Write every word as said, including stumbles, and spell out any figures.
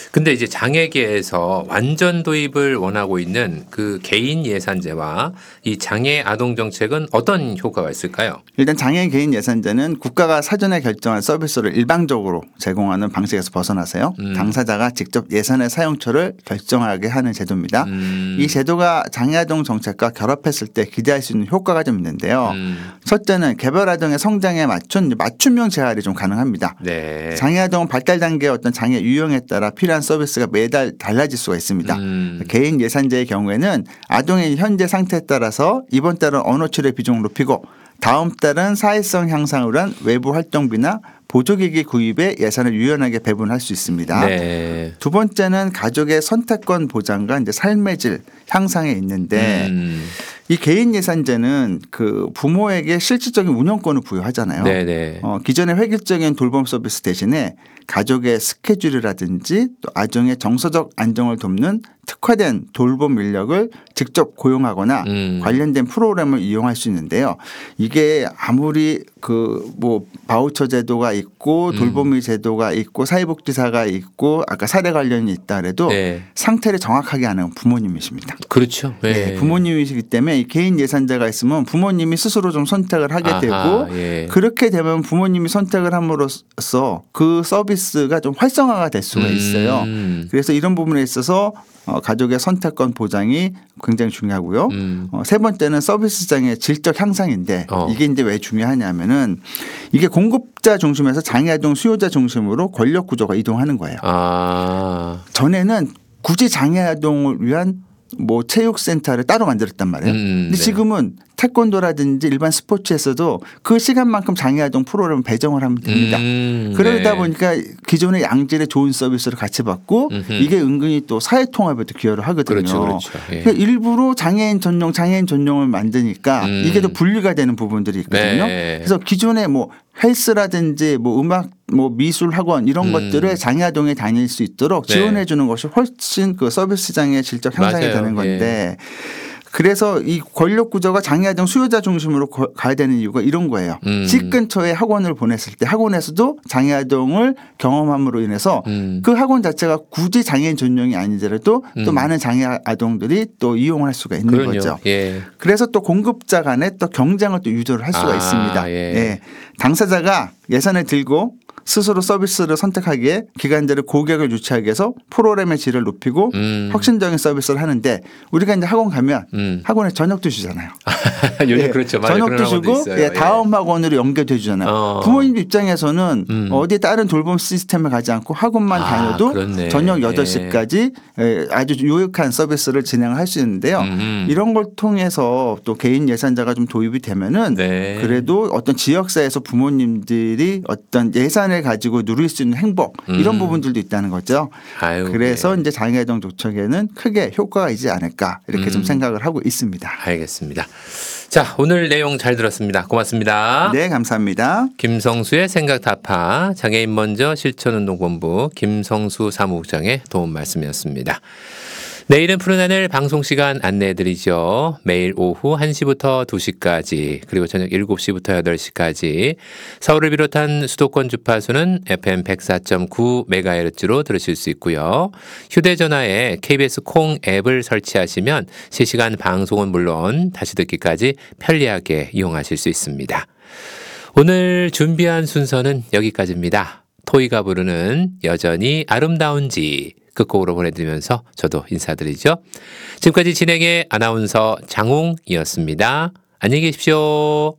근데 이제 장애계에서 완전 도입을 원하고 있는 그 개인 예산제와 이 장애 아동 정책은 어떤 효과가 있을까요? 일단 장애 개인 예산제는 국가가 사전에 결정한 서비스를 일방적으로 제공하는 방식에서 벗어나서요. 음. 당사자가 직접 예산의 사용처를 결정하게 하는 제도입니다. 음. 이 제도가 장애 아동 정책과 결합했을 때 기대할 수 있는 효과가 좀 있는데요. 음. 첫째는 개별 아동의 성장에 맞춘 맞춤형 재활이 좀 가능합니다. 네. 장애 아동은 발달 단계의 어떤 장애 유형에 따라 필요한 서비스가 매달 달라질 수가 있습니다. 음. 개인 예산제의 경우에는 아동의 현재 상태에 따라서 이번 달은 언어 치료 비중을 높이고 다음 달은 사회성 향상을 위한 외부 활동비나 보조기기 구입에 예산을 유연하게 배분할 수 있습니다. 네. 두 번째는 가족의 선택권 보장과 이제 삶의 질 향상에 있는데 음. 이 개인 예산제는 그 부모에게 실질적인 운영권을 부여하잖아요. 네네. 어, 기존의 획일적인 돌봄 서비스 대신에 가족의 스케줄이라든지 또 아동의 정서적 안정을 돕는 특화된 돌봄 인력을 직접 고용하거나 음. 관련된 프로그램을 이용할 수 있는데요. 이게 아무리 그 뭐 바우처 제도가 있고 돌보미 음. 제도가 있고 사회복지사가 있고 아까 사례 관련이 있다 그래도 네. 상태를 정확하게 아는 부모님이십니다. 그렇죠. 네. 네. 부모님이시기 때문에 이 개인 예산제가 있으면 부모님이 스스로 좀 선택을 하게 아하, 되고 예. 그렇게 되면 부모님이 선택을 함으로써 그 서비스가 좀 활성화가 될 수가 있어요. 음. 그래서 이런 부분에 있어서 어, 가족의 선택권 보장이 굉장히 중요하고요. 음. 어, 세 번째는 서비스장의 질적 향상인데 어. 이게 이제 왜 중요하냐면은 이게 공급자 중심에서 장애아동 수요자 중심으로 권력 구조가 이동하는 거예요. 아. 전에는 굳이 장애아동을 위한 뭐 체육센터를 따로 만들었단 말이에요. 음, 근데 네. 지금은 태권도라든지 일반 스포츠에서도 그 시간만큼 장애아동 프로그램을 배정을 하면 됩니다. 음, 그러다 네. 보니까 기존의 양질의 좋은 서비스를 같이 받고 음흠. 이게 은근히 또 사회통합에도 기여를 하거든요. 그렇죠, 그렇죠. 예. 그러니까 일부러 장애인 전용 장애인 전용을 만드니까 음. 이게 더 분리가 되는 부분들이 있거든요. 네. 그래서 기존에 뭐 헬스라든지 뭐 음악 뭐 미술 학원 이런 음. 것들을 장애아동이 다닐 수 있도록 지원해 주는 네. 것이 훨씬 그 서비스장의 질적 향상이 맞아요. 되는 건데 예. 그래서 이 권력 구조가 장애아동 수요자 중심으로 가야 되는 이유가 이런 거예요. 음. 집 근처에 학원을 보냈을 때 학원에서도 장애아동을 경험함으로 인해서 음. 그 학원 자체가 굳이 장애인 전용이 아니더라도 음. 또 많은 장애아동들이 또 이용할 수가 있는 그럼요. 거죠. 예. 그래서 또 공급자 간에 또 경쟁을 또 유도를 할 수가 아, 있습니다. 예. 예. 당사자가 예산을 들고 스스로 서비스를 선택하기에 기관들의 고객을 유치하기 위해서 프로그램의 질을 높이고 음. 혁신적인 서비스를 하는데 우리가 이제 학원 가면 음. 학원에 저녁도 주잖아요. 요즘 예. 그렇죠. 저녁도 주고 예. 다음 예. 학원으로 연결돼 주잖아요. 어. 부모님 입장에서는 음. 어디 다른 돌봄 시스템을 가지 않고 학원만 아, 다녀도 그렇네. 저녁 여덟 시까지 예. 아주 유익한 서비스를 진행할 수 있는데요. 음. 이런 걸 통해서 또 개인 예산자가 좀 도입이 되면은 네. 그래도 어떤 지역사회에서 부모님들이 어떤 예산을 가지고 누릴 수 있는 행복 이런 음. 부분들도 있다는 거죠. 아유, 그래서 네. 이제 장애아동 정책에는 크게 효과가 있지 않을까 이렇게 음. 좀 생각을 하고 있습니다. 알겠습니다. 자, 오늘 내용 잘 들었습니다. 고맙습니다. 네, 감사합니다. 김성수의 생각타파 장애인 먼저 실천운동본부 김성수 사무국장의 도움 말씀이었습니다. 내일은 푸른 하늘 방송 시간 안내해드리죠. 매일 오후 한 시부터 두 시까지 그리고 저녁 일곱 시부터 여덟 시까지 서울을 비롯한 수도권 주파수는 에프엠 백사 점 구 메가헤르츠로 들으실 수 있고요. 휴대전화에 케이비에스 콩 앱을 설치하시면 실시간 방송은 물론 다시 듣기까지 편리하게 이용하실 수 있습니다. 오늘 준비한 순서는 여기까지입니다. 토이가 부르는 여전히 아름다운지 끝곡으로 보내드리면서 저도 인사드리죠. 지금까지 진행의 아나운서 장홍이었습니다. 안녕히 계십시오.